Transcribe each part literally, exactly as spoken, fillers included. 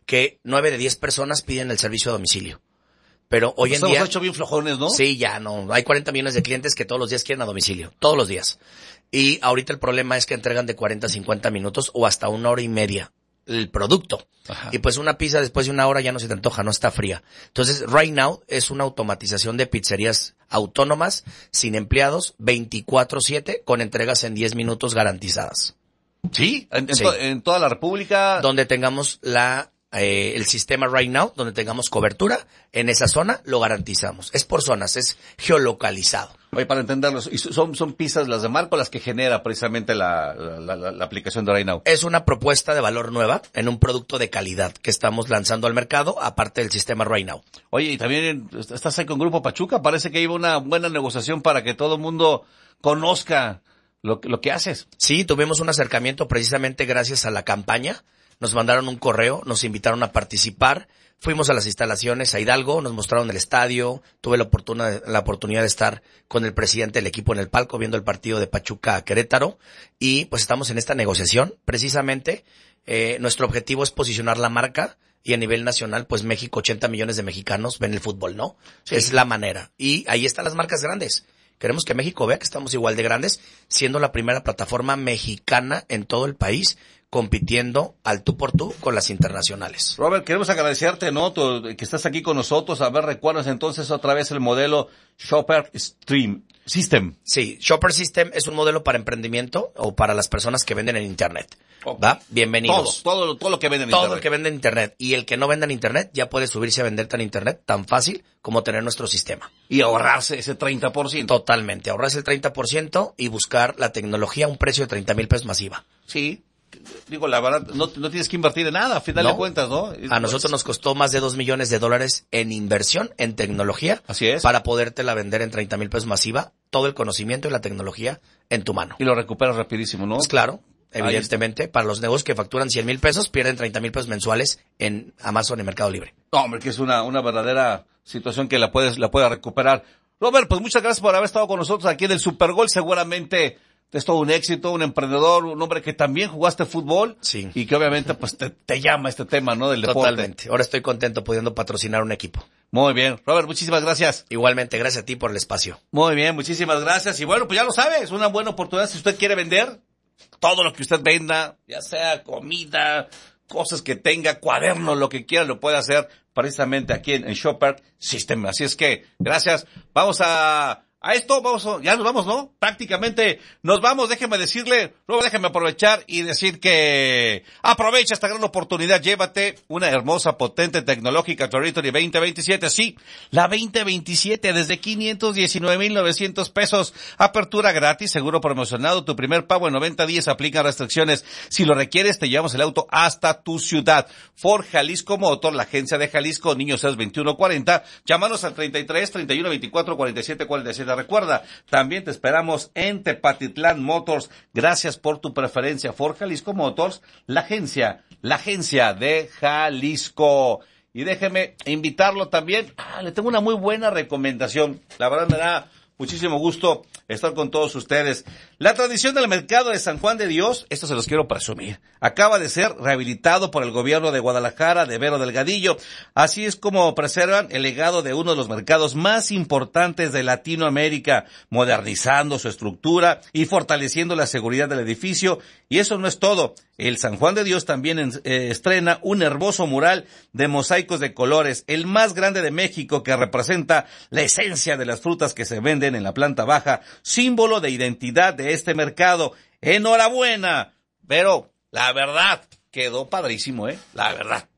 que nueve de diez personas piden el servicio a domicilio. Pero hoy pues en día... hemos hecho bien flojones, ¿no? Sí, ya no. Hay cuarenta millones de clientes que todos los días quieren a domicilio. Todos los días. Y ahorita el problema es que entregan de cuarenta a cincuenta minutos o hasta una hora y media el producto. Ajá. Y pues una pizza después de una hora ya no se te antoja, no está fría. Entonces, Right Now es una automatización de pizzerías autónomas, sin empleados, veinticuatro siete, con entregas en diez minutos garantizadas. ¿Sí? ¿En, en, Sí. To- en toda la República? Donde tengamos la eh, el sistema Right Now, donde tengamos cobertura, en esa zona lo garantizamos. Es por zonas, es geolocalizado. Oye, para entenderlo, ¿y son, son pizzas las de Marco las que genera precisamente la, la, la, la aplicación de Right Now? Es una propuesta de valor nueva en un producto de calidad que estamos lanzando al mercado, aparte del sistema Right Now. Oye, y también estás ahí con Grupo Pachuca, parece que iba una buena negociación para que todo el mundo conozca lo, lo que haces. Sí, tuvimos un acercamiento precisamente gracias a la campaña. Nos mandaron un correo, nos invitaron a participar. Fuimos a las instalaciones a Hidalgo, nos mostraron el estadio, tuve la oportunidad, la oportunidad de estar con el presidente del equipo en el palco viendo el partido de Pachuca a Querétaro y pues estamos en esta negociación. Precisamente eh, nuestro objetivo es posicionar la marca y a nivel nacional pues México, ochenta millones de mexicanos ven el fútbol, ¿no? Sí. Es la manera. Y ahí están las marcas grandes. Queremos que México vea que estamos igual de grandes, siendo la primera plataforma mexicana en todo el país compitiendo al tú por tú con las internacionales. Robert, queremos agradecerte, ¿no? Tu, que estás aquí con nosotros. A ver, recuerdas entonces otra vez el modelo Shopper Stream System. Sí, Shopper System es un modelo para emprendimiento o para las personas que venden en Internet. Okay. ¿Va? Bienvenidos. Todo, todo, todo lo que venden en Todo Internet. lo que venden en Internet. Y el que no venda en Internet ya puede subirse a vender en Internet tan fácil como tener nuestro sistema. Y ahorrarse ese treinta por ciento. Totalmente. Ahorrarse el treinta por ciento y buscar la tecnología a un precio de treinta mil pesos masiva. Sí. Digo, la verdad, no, no tienes que invertir en nada, a final no. de cuentas, ¿no? A nosotros nos costó más de dos millones de dólares en inversión, en tecnología. Así es. Para podértela vender en treinta mil pesos masiva, todo el conocimiento y la tecnología en tu mano. Y lo recuperas rapidísimo, ¿no? Pues claro, evidentemente, para los negocios que facturan cien mil pesos, pierden treinta mil pesos mensuales en Amazon y Mercado Libre. No, hombre, que es una, una verdadera situación que la puedes, la puedes recuperar. Robert, pues muchas gracias por haber estado con nosotros aquí en el Supergol. Seguramente es todo un éxito, un emprendedor, un hombre que también jugaste fútbol. Sí. Y que obviamente pues te, te llama este tema, ¿no? Del deporte. Totalmente. Ahora estoy contento pudiendo patrocinar un equipo. Muy bien. Robert, muchísimas gracias. Igualmente, gracias a ti por el espacio. Muy bien, muchísimas gracias. Y bueno, pues ya lo sabe, es una buena oportunidad si usted quiere vender todo lo que usted venda, ya sea comida, cosas que tenga, cuadernos, lo que quiera, lo puede hacer precisamente aquí en, en Shopper System. Así es que, gracias. Vamos a... A esto vamos, ya nos vamos, ¿no? Prácticamente nos vamos. Déjeme decirle, luego déjeme aprovechar y decir que aprovecha esta gran oportunidad. Llévate una hermosa, potente, tecnológica Territory veinte veintisiete. Sí, la veinte veintisiete desde quinientos diecinueve mil novecientos pesos. Apertura gratis, seguro promocionado. Tu primer pago en noventa días. Aplican restricciones. Si lo requieres, te llevamos el auto hasta tu ciudad. Ford Jalisco Motor, la agencia de Jalisco, Niños seis veintiuno cuarenta. Llámanos al treinta y tres, treinta y uno, veinticuatro, cuarenta y siete, cuarenta y siete. Recuerda, también te esperamos en Tepatitlán Motors. Gracias por tu preferencia. Ford Jalisco Motors, la agencia, la agencia de Jalisco. Y déjeme invitarlo también. Ah, le tengo una muy buena recomendación. La verdad me da muchísimo gusto estar con todos ustedes. La tradición del mercado de San Juan de Dios, esto se los quiero presumir, acaba de ser rehabilitado por el gobierno de Guadalajara, de Vero Delgadillo. Así es como preservan el legado de uno de los mercados más importantes de Latinoamérica, modernizando su estructura y fortaleciendo la seguridad del edificio. Y eso no es todo. El San Juan de Dios también eh, estrena un hermoso mural de mosaicos de colores, el más grande de México, que representa la esencia de las frutas que se venden en la planta baja, símbolo de identidad de este mercado. ¡Enhorabuena! Pero la verdad, quedó padrísimo, ¿eh? La verdad.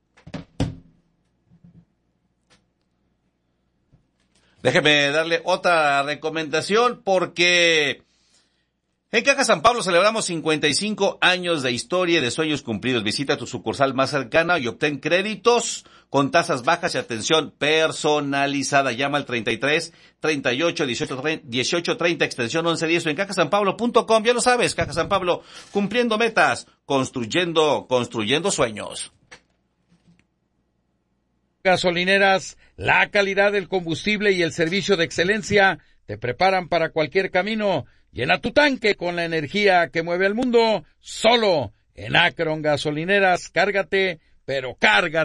Déjeme darle otra recomendación porque en Caja San Pablo celebramos cincuenta y cinco años de historia y de sueños cumplidos. Visita tu sucursal más cercana y obtén créditos con tasas bajas y atención personalizada. Llama al treinta y tres, treinta y ocho, dieciocho, treinta, extensión once diez o en caja san pablo punto com. Ya lo sabes, Caja San Pablo, cumpliendo metas, construyendo, construyendo sueños. Gasolineras, la calidad del combustible y el servicio de excelencia te preparan para cualquier camino. Llena tu tanque con la energía que mueve al mundo, solo en Akron Gasolineras. Cárgate, pero cárgate.